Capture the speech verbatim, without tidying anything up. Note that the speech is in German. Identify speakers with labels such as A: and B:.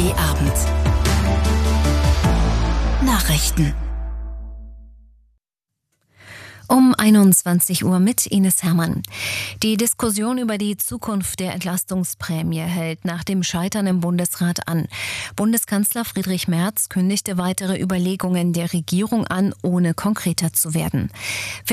A: Abend. Nachrichten. Um einundzwanzig Uhr mit Ines Herrmann. Die Diskussion über die Zukunft der Entlastungsprämie hält nach dem Scheitern im Bundesrat an. Bundeskanzler Friedrich Merz kündigte weitere Überlegungen der Regierung an, ohne konkreter zu werden.